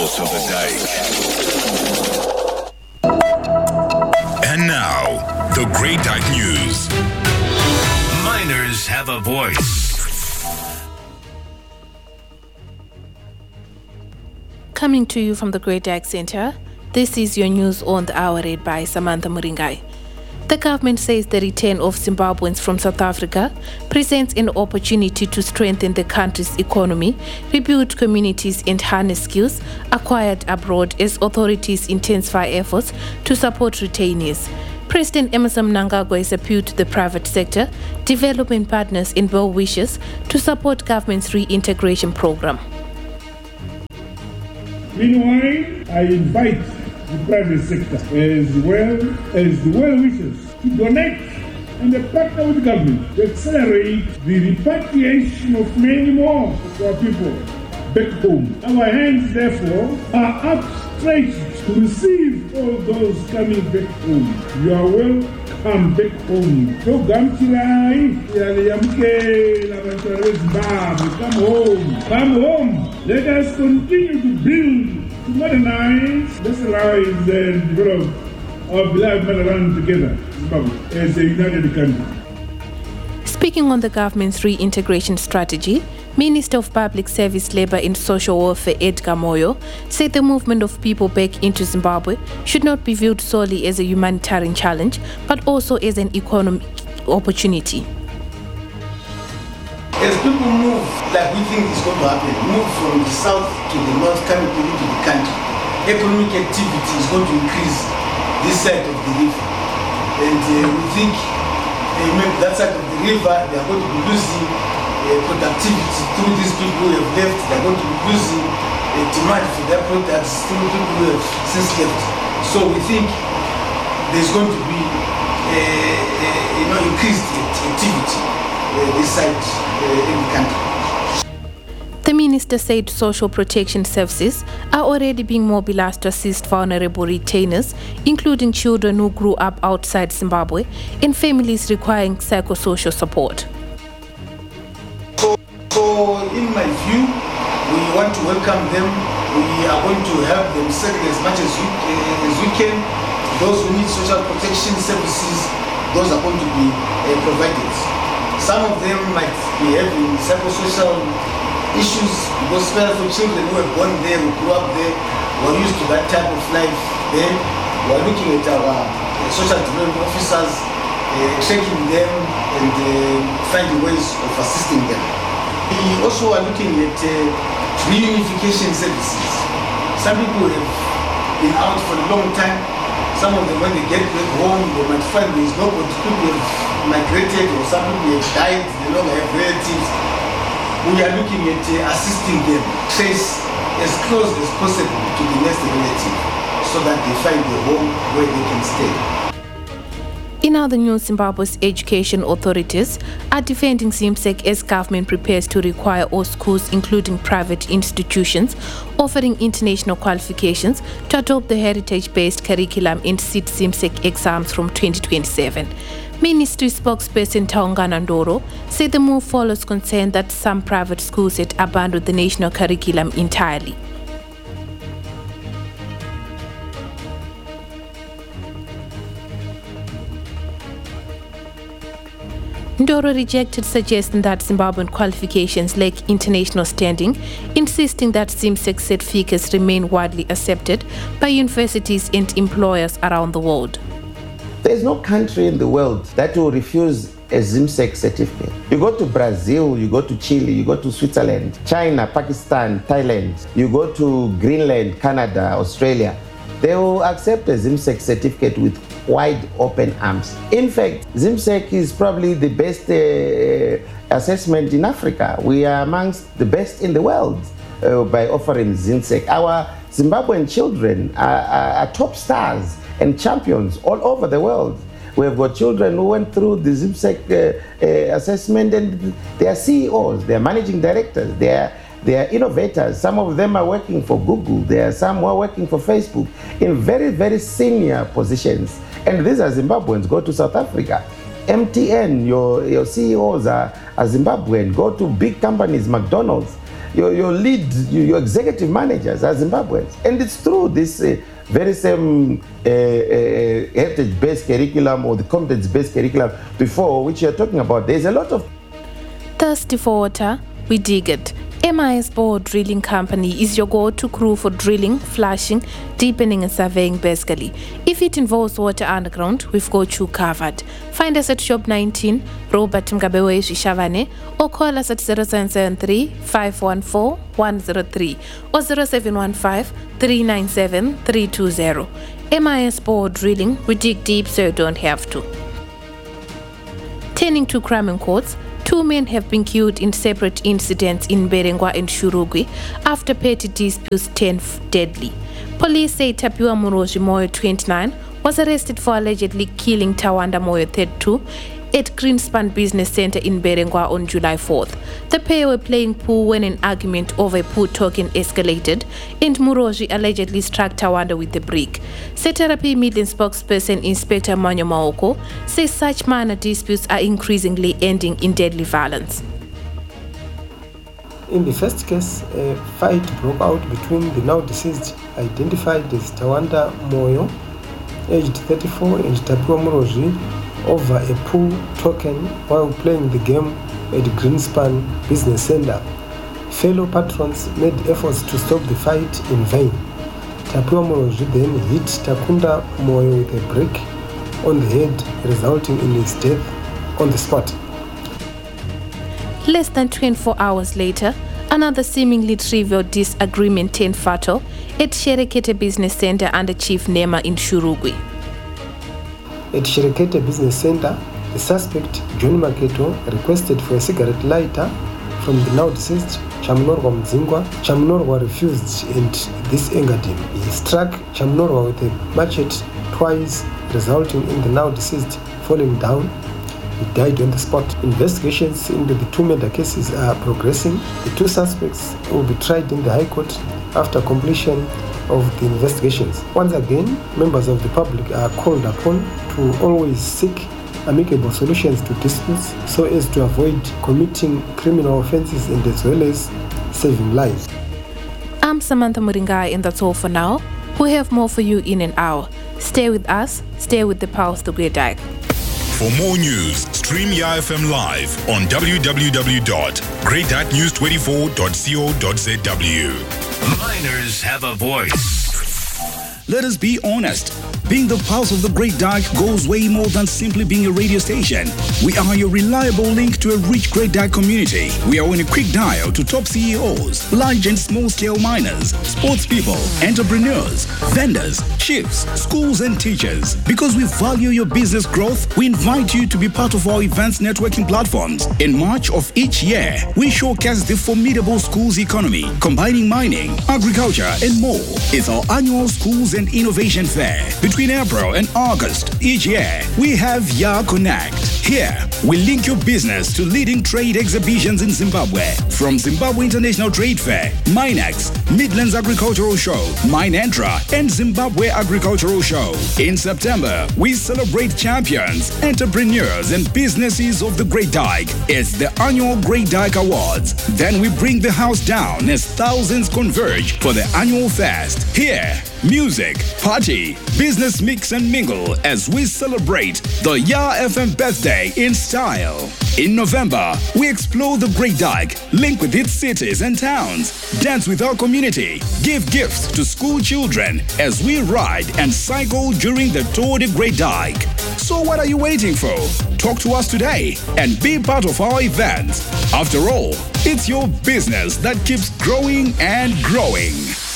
Walter the Dyke. And now, the Great Dyke News. Miners have a voice. Coming to you from the Great Dyke Center, this is your news on the hour read by Samantha Muringai. The government says the return of Zimbabweans from South Africa presents an opportunity to strengthen the country's economy, rebuild communities and harness skills acquired abroad as authorities intensify efforts to support retainees. President Emmerson Mnangagwa has appealed to the private sector, development partners and well wishers to support government's reintegration program. Meanwhile, I invite the private sector as well as the well-wishers to donate and partner with the government to accelerate the repatriation of many more of our people back home. Our hands, therefore, are outstretched to receive all those coming back home. You are welcome back home. So, come home. Come home. Let us continue to build, to modernize, industrialize, and develop our beloved motherland together as a united country. Speaking on the government's reintegration strategy, Minister of Public Service, Labour and Social Welfare Edgar Moyo said the movement of people back into Zimbabwe should not be viewed solely as a humanitarian challenge, but also as an economic opportunity. As people move, like we think is going to happen, move from the south to the north, coming into the country, economic activity is going to increase this side of the river. And we think maybe that side of the river, they are going to be losing productivity through these people who have left. They are going to be losing demand for their products through people who have since left. So we think there's going to be increased activity this side in the country. The minister said social protection services are already being mobilized to assist vulnerable retainers, including children who grew up outside Zimbabwe and families requiring psychosocial support. So in my view, we want to welcome them. We are going to help them settle as much as we can. Those who need social protection services, those are going to be provided. Some of them might be having psychosocial issues because especially for children who were born there, who grew up there, who are used to that type of life there. We are looking at our social development officers, checking them and finding ways of assisting them. We also are looking at reunification services. Some people have been out for a long time. Some of them, when they get back home, they might find there is nobody. People have migrated or some people have died, they no longer have relatives. We are looking at assisting them, trace as close as possible to the next relative so that they find a home where they can stay. In other news, Zimbabwe's education authorities are defending ZIMSEC as government prepares to require all schools, including private institutions, offering international qualifications to adopt the heritage-based curriculum and sit ZIMSEC exams from 2027. Ministry spokesperson Taungana Ndoro said the move follows concern that some private schools had abandoned the national curriculum entirely. Ndoro rejected suggesting that Zimbabwean qualifications lack international standing, insisting that ZIMSEC certificates remain widely accepted by universities and employers around the world. There is no country in the world that will refuse a ZIMSEC certificate. You go to Brazil, you go to Chile, you go to Switzerland, China, Pakistan, Thailand, you go to Greenland, Canada, Australia. They will accept a ZIMSEC certificate with wide open arms. In fact, ZIMSEC is probably the best assessment in Africa. We are amongst the best in the world by offering ZIMSEC. Our Zimbabwean children are top stars and champions all over the world. We have got children who went through the ZIMSEC assessment and they are CEOs, they are managing directors, they are innovators. Some of them are working for Google. There are some who are working for Facebook in very, very senior positions. And these are Zimbabweans. Go to South Africa. MTN, your CEOs are Zimbabwean. Go to big companies, McDonald's. your lead, your executive managers are Zimbabweans. And it's through this very same heritage-based curriculum or the competence-based curriculum before, which you're talking about. There's a lot of... Thirsty for water? We dig it. MIS Bore Drilling Company is your go-to crew for drilling, flushing, deepening and surveying basically. If it involves water underground, we've got you covered. Find us at Shop 19, Robert Mgabewe Shavane, or call us at 0773 514 103 or 0715 397 320. MIS Bore Drilling, we dig deep so you don't have to. Turning to crime and courts, 2 men have been killed in separate incidents in Berengwa and Shurugwi after petty disputes turned deadly. Police say Tapiwa Muroji Moyo, 29, was arrested for allegedly killing Tawanda Moyo, 32, at Greenspan Business Center in Berengwa on July 4th. The pair were playing pool when an argument over a pool token escalated and Muroji allegedly struck Tawanda with a brick. Seterapi Midland spokesperson Inspector Manyo Maoko says such minor disputes are increasingly ending in deadly violence. In the first case, a fight broke out between the now deceased, identified as Tawanda Moyo, aged 34, and Tapiwa Muroji, over a pool token while playing the game at Greenspan Business Center. Fellow patrons made efforts to stop the fight in vain. Tapiwa Muroji then hit Takunda Moyo with a brick on the head, resulting in his death on the spot. Less than 24 hours later, another seemingly trivial disagreement turned fatal at Sherekete Business Center under Chief Nema in Shurugwi. At Sherekete Business Center, the suspect, Johnny Maketo, requested for a cigarette lighter from the now deceased Chamnorwa Mzingwa. Chamnorwa refused and this angered him. He struck Chamnorwa with a machete twice, resulting in the now deceased falling down. He died on the spot. Investigations into the 2 murder cases are progressing. The 2 suspects will be tried in the High Court after completion of the investigations. Once again, members of the public are called upon to always seek amicable solutions to disputes so as to avoid committing criminal offenses and as well as saving lives. I'm Samantha Muringai and that's all for now. We have more for you in an hour. Stay with us, stay with the power of the Great Dyke. For more news, stream YFM live on www.greatdykenews24.co.zw. Miners have a voice. Let us be honest. Being the pulse of the Great Dyke goes way more than simply being a radio station. We are your reliable link to a rich Great Dyke community. We are on a quick dial to top CEOs, large and small-scale miners, sports people, entrepreneurs, vendors, chiefs, schools and teachers. Because we value your business growth, we invite you to be part of our events networking platforms. In March of each year, we showcase the formidable schools economy, combining mining, agriculture and more. It's our annual Schools and Innovation Fair. Between April and August each year, we have Ya Connect. Here, we link your business to leading trade exhibitions in Zimbabwe. From Zimbabwe International Trade Fair, Minex, Midlands Agricultural Show, Minentra, and Zimbabwe Agricultural Show. In September, we celebrate champions, entrepreneurs, and businesses of the Great Dyke. It's the annual Great Dyke Awards. Then we bring the house down as thousands converge for the annual fest. Here, music, party, business mix and mingle as we celebrate the Ya FM birthday in style. In November, we explore the Great Dyke, link with its cities and towns, dance with our community, give gifts to school children as we ride and cycle during the Tour de Great Dyke. So what are you waiting for? Talk to us today and be part of our event. After all, it's your business that keeps growing and growing.